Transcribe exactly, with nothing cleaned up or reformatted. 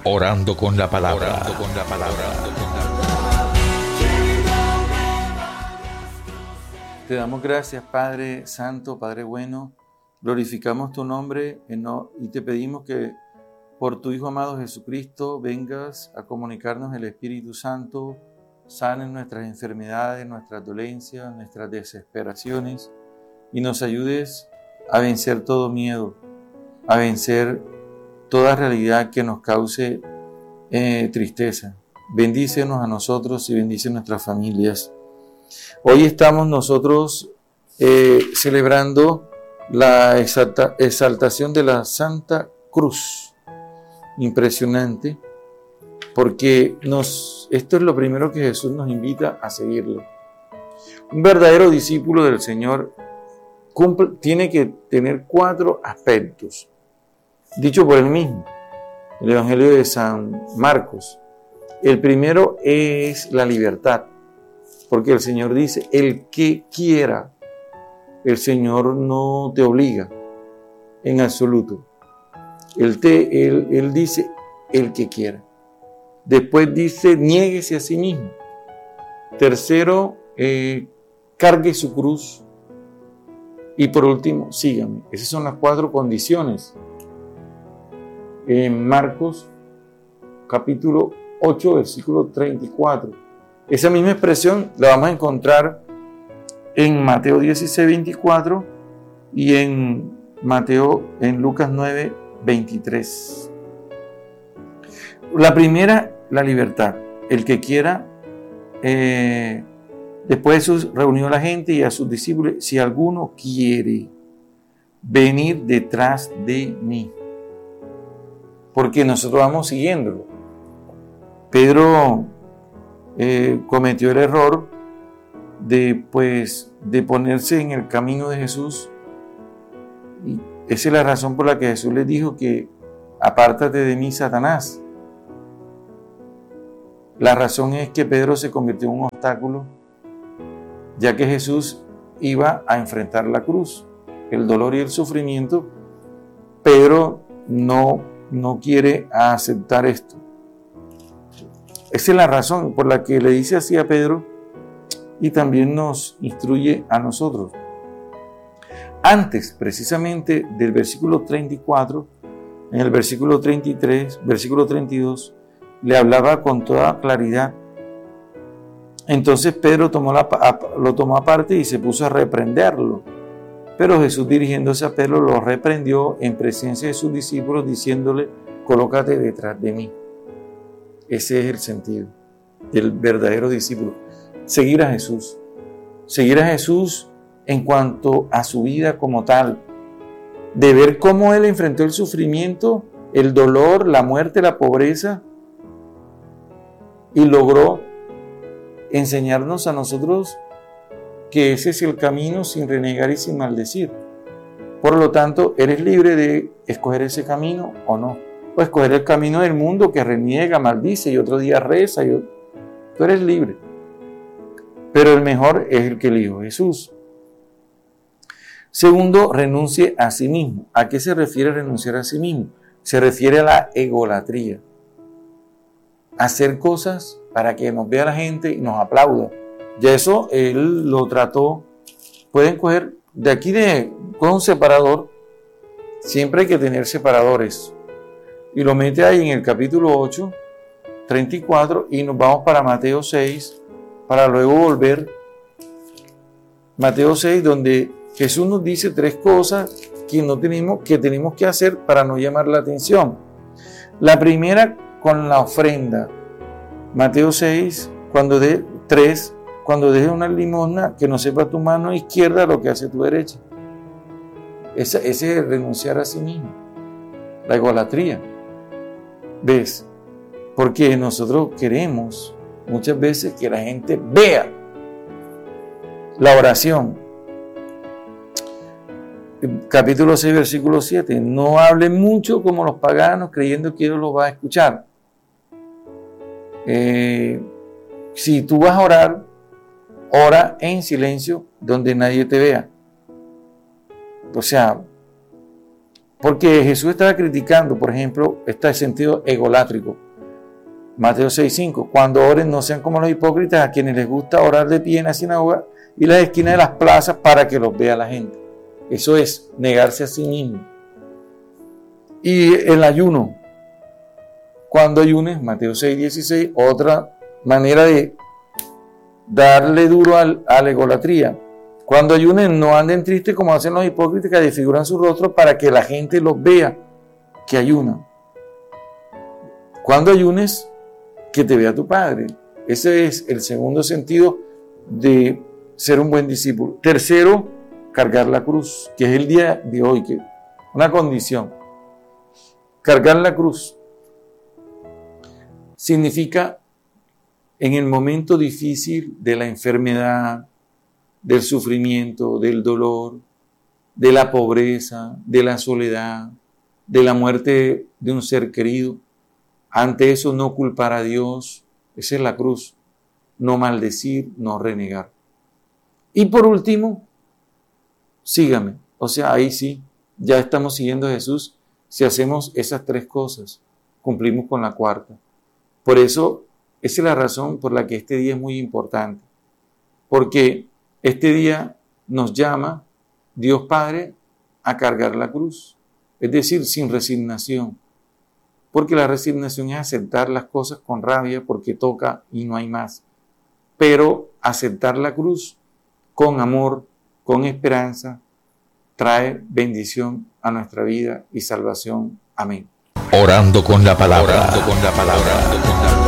Orando con la palabra. Orando con la palabra. Te damos gracias, Padre Santo, Padre bueno. Glorificamos tu nombre y te pedimos que por tu Hijo amado Jesucristo vengas a comunicarnos el Espíritu Santo, sanes nuestras enfermedades, nuestras dolencias, nuestras desesperaciones y nos ayudes a vencer todo miedo, a vencer toda realidad que nos cause eh, tristeza. Bendícenos a nosotros y bendice nuestras familias. Hoy estamos nosotros eh, celebrando la exalta, exaltación de la Santa Cruz. Impresionante, porque nos, esto es lo primero que Jesús nos invita a seguirlo. Un verdadero discípulo del Señor cumple, tiene que tener cuatro aspectos, dicho por él mismo, el Evangelio de San Marcos. El primero es la libertad, porque el Señor dice, el que quiera. El Señor no te obliga en absoluto. Él, te, él, él dice, el que quiera. Después dice, niéguese a sí mismo. Tercero, eh, cargue su cruz. Y por último, sígame. Esas son las cuatro condiciones. En Marcos, capítulo ocho, versículo treinta y cuatro. Esa misma expresión la vamos a encontrar en Mateo dieciséis, veinticuatro y en Mateo, en Lucas nueve, veintitrés. La primera, la libertad. El que quiera, eh, después Jesús reunió a la gente y a sus discípulos, si alguno quiere venir detrás de mí, porque nosotros vamos siguiéndolo. Pedro eh, cometió el error de, pues, de ponerse en el camino de Jesús, y esa es la razón por la que Jesús les dijo que apártate de mí, Satanás. La razón es que Pedro se convirtió en un obstáculo, ya que Jesús iba a enfrentar la cruz, el dolor y el sufrimiento. Pedro no, no quiere aceptar esto. Esa es la razón por la que le dice así a Pedro y también nos instruye a nosotros. Antes, precisamente, del versículo treinta y cuatro, en el versículo treinta y tres, versículo treinta y dos, le hablaba con toda claridad. Entonces Pedro tomó la, lo tomó aparte y se puso a reprenderlo. Pero Jesús, dirigiéndose a Pedro, lo reprendió en presencia de sus discípulos, diciéndole, colócate detrás de mí. Ese es el sentido del verdadero discípulo. Seguir a Jesús. Seguir a Jesús en cuanto a su vida como tal, de ver cómo Él enfrentó el sufrimiento, el dolor, la muerte, la pobreza, y logró enseñarnos a nosotros que ese es el camino sin renegar y sin maldecir. Por lo tanto, eres libre de escoger ese camino o no, o escoger el camino del mundo que reniega, maldice y otro día reza. Y... Tú eres libre, pero el mejor es el que eligió Jesús. Segundo, renuncie a sí mismo. ¿A qué se refiere renunciar a sí mismo? Se refiere a la egolatría. Hacer cosas para que nos vea la gente y nos aplauda. Ya eso él lo trató. Pueden coger de aquí de, con un separador. Siempre hay que tener separadores. Y lo mete ahí en el capítulo ocho, treinta y cuatro, y nos vamos para Mateo seis, para luego volver. Mateo seis, donde Jesús nos dice tres cosas que, no tenemos, que tenemos que hacer para no llamar la atención. La primera, con la ofrenda. Mateo seis, cuando de, tres, cuando dejes una limosna, que no sepa tu mano izquierda lo que hace tu derecha. Ese, ese es renunciar a sí mismo. La egolatría. ¿Ves? Porque nosotros queremos muchas veces que la gente vea la oración. Capítulo seis, versículo siete. No hable mucho como los paganos, creyendo que Dios los va a escuchar. Eh, si tú vas a orar, ora en silencio donde nadie te vea. O sea, Porque Jesús estaba criticando, por ejemplo, este sentido egolátrico. Mateo seis cinco, cuando oren no sean como los hipócritas, a quienes les gusta orar de pie en la sinagoga y las esquinas de las plazas para que los vea la gente. Eso es negarse a sí mismo. Y el ayuno. Cuando ayunes, Mateo seis dieciséis, otra manera de darle duro al, a la egolatría. Cuando ayunen, no anden tristes como hacen los hipócritas que desfiguran su rostro para que la gente los vea que ayunan. Cuando ayunes, que te vea tu Padre. Ese es el segundo sentido de ser un buen discípulo. Tercero, cargar la cruz, que es el día de hoy, que una condición. Cargar la cruz significa en el momento difícil de la enfermedad, del sufrimiento, del dolor, de la pobreza, de la soledad, de la muerte de un ser querido. Ante eso no culpar a Dios, esa es la cruz. No maldecir, no renegar. Y por último, sígame. O sea, ahí sí, ya estamos siguiendo a Jesús. Si hacemos esas tres cosas, cumplimos con la cuarta. Por eso, esa es la razón por la que este día es muy importante. Porque este día nos llama Dios Padre a cargar la cruz. Es decir, sin resignación. Porque la resignación es aceptar las cosas con rabia porque toca y no hay más. Pero aceptar la cruz con amor, con esperanza, trae bendición a nuestra vida y salvación. Amén. Orando con la palabra. Orando con la palabra. Orando con la palabra.